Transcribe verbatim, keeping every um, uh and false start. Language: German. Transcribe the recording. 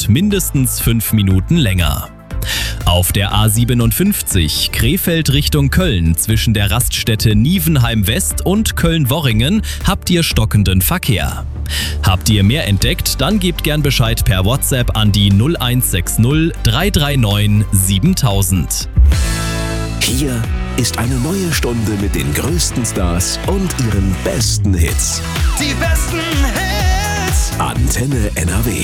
dauert mindestens fünf Minuten länger. Auf der A siebenundfünfzig Krefeld Richtung Köln zwischen der Raststätte Nievenheim West und Köln-Worringen habt ihr stockenden Verkehr. Habt ihr mehr entdeckt, dann gebt gern Bescheid per WhatsApp an die null eins sechs null drei drei neun siebentausend. Hier ist eine neue Stunde mit den größten Stars und ihren besten Hits. Die besten Hits. Antenne N R W.